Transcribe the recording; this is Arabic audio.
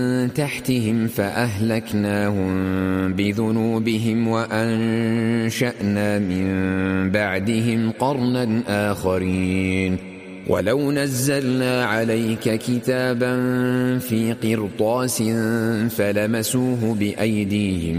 تحتهم فأهلكناهم بذنوبهم وأنشأنا من بعدهم قرنا آخرين ولو نزلنا عليك كتابا في قرطاس فلمسوه بأيديهم